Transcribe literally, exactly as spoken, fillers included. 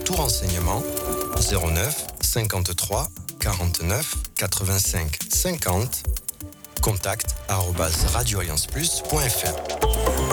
tout renseignement, zéro neuf cinquante-trois quarante-neuf quatre-vingt-cinq cinquante, contact arobase radio alliance plus point f r.